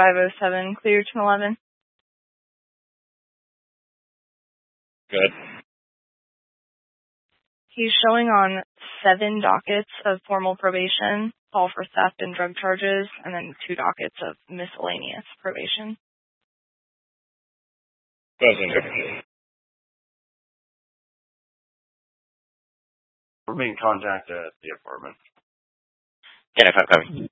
507, clear to 11. Good. He's showing on 7 dockets of formal probation, all for theft and drug charges, and then 2 dockets of miscellaneous probation. We're being contacted at the apartment. 10-5 coming.